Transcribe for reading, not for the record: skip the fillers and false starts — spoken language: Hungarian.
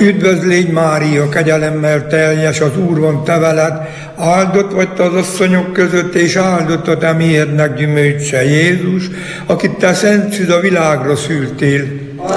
üdvözl légy Mária, kegyelemmel teljes, az Úr van te veled, áldott vagy te az asszonyok között, és áldott a te méhednek gyümölcse, Jézus, akit te szent szűz a világra szültél.